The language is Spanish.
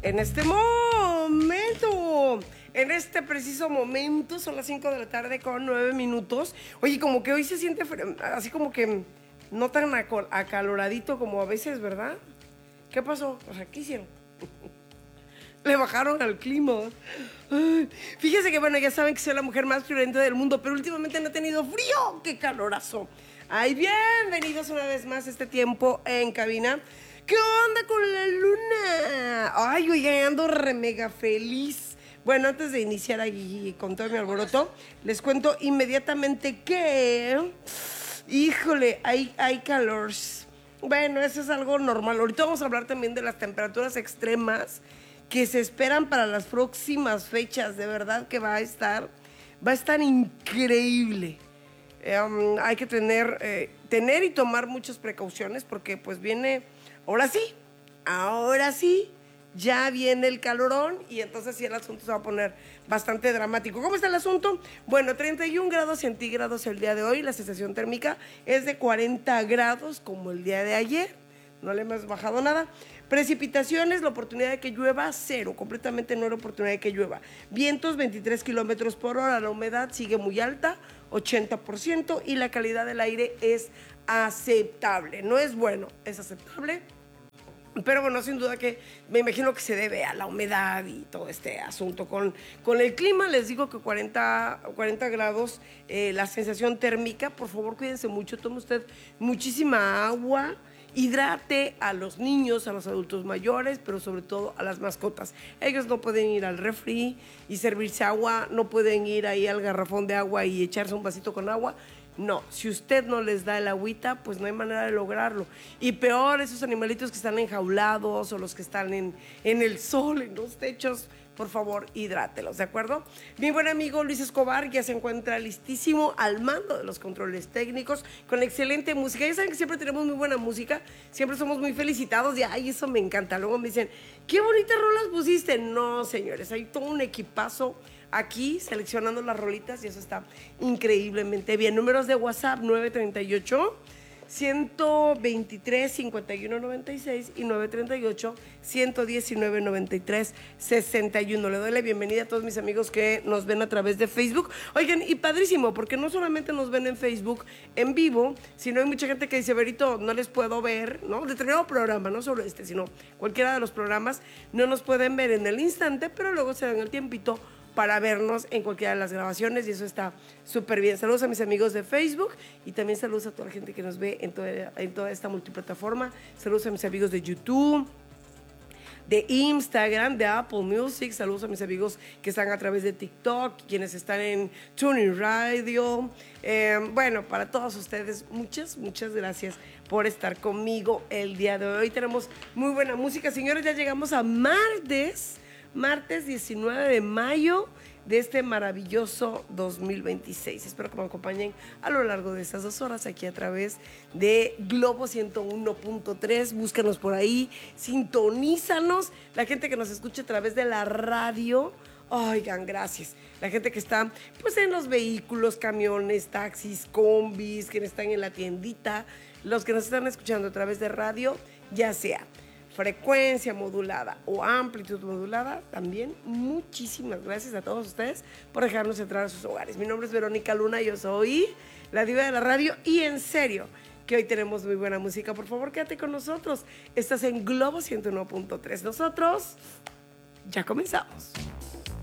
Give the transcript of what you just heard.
en este momento, en este preciso momento, son las 5 de la tarde con 9 minutos. Oye, como que hoy se siente así como que no tan acaloradito como a veces, ¿verdad? ¿Qué pasó? O sea, ¿qué hicieron? Le bajaron al clima. Ay, fíjese que, bueno, ya saben que soy la mujer más friolenta del mundo, pero últimamente no he tenido frío. ¡Qué calorazo! Ay, bienvenidos una vez más a este tiempo en cabina. ¿Qué onda con la luna? Ay, oigan, ando re mega feliz. Bueno, antes de iniciar aquí con todo mi alboroto, les cuento inmediatamente que... Híjole, hay calor. Bueno, eso es algo normal. Ahorita vamos a hablar también de las temperaturas extremas que se esperan para las próximas fechas. De verdad que va a estar increíble. Hay que tener y tomar muchas precauciones porque pues viene, ahora sí, ya viene el calorón y entonces sí el asunto se va a poner bastante dramático. ¿Cómo está el asunto? Bueno, 31 grados centígrados el día de hoy, la sensación térmica es de 40 grados como el día de ayer, no le hemos bajado nada. Precipitaciones, la oportunidad de que llueva, cero, completamente no hay oportunidad de que llueva. Vientos, 23 kilómetros por hora, la humedad sigue muy alta, 80%, y la calidad del aire es aceptable. No es bueno, es aceptable. Pero bueno, sin duda que me imagino que se debe a la humedad y todo este asunto. Con el clima, les digo que 40 grados, la sensación térmica. Por favor, cuídense mucho, tome usted muchísima agua, hidrate a los niños, a los adultos mayores, pero sobre todo a las mascotas. Ellos no pueden ir al refri y servirse agua, no pueden ir ahí al garrafón de agua y echarse un vasito con agua. No, si usted no les da el agüita, pues no hay manera de lograrlo. Y peor, esos animalitos que están enjaulados o los que están en el sol, en los techos, por favor, hidrátelos, ¿de acuerdo? Mi buen amigo Luis Escobar ya se encuentra listísimo al mando de los controles técnicos, con excelente música. Ya saben que siempre tenemos muy buena música, siempre somos muy felicitados y ay, eso me encanta. Luego me dicen, qué bonitas rolas pusiste. No, señores, hay todo un equipazo aquí seleccionando las rolitas y eso está increíblemente bien. Números de WhatsApp 938 123 51 96 y 938 119 93 61. Le doy la bienvenida a todos mis amigos que nos ven a través de Facebook. Oigan, y padrísimo, porque no solamente nos ven en Facebook en vivo, sino hay mucha gente que dice, Berito, no les puedo ver, ¿no? Determinado programa, no solo este, sino cualquiera de los programas, no nos pueden ver en el instante, pero luego se dan el tiempito para vernos en cualquiera de las grabaciones y eso está súper bien. Saludos a mis amigos de Facebook y también saludos a toda la gente que nos ve en toda esta multiplataforma. Saludos a mis amigos de YouTube, de Instagram, de Apple Music. Saludos a mis amigos que están a través de TikTok, quienes están en TuneIn Radio. Bueno, para todos ustedes, muchas gracias por estar conmigo el día de hoy. Tenemos muy buena música. Señores, ya llegamos a martes 19 de mayo de este maravilloso 2026. Espero que me acompañen a lo largo de estas 2 horas aquí a través de Globo 101.3. Búscanos por ahí, sintonízanos. La gente que nos escucha a través de la radio, oigan, gracias. La gente que está pues en los vehículos, camiones, taxis, combis, quienes están en la tiendita, los que nos están escuchando a través de radio, ya sea frecuencia modulada o amplitud modulada, también muchísimas gracias a todos ustedes por dejarnos entrar a sus hogares. Mi nombre es Verónica Luna, yo soy la diva de la radio y en serio que hoy tenemos muy buena música. Por favor, quédate con nosotros. Estás en Globo 101.3. Nosotros ya comenzamos.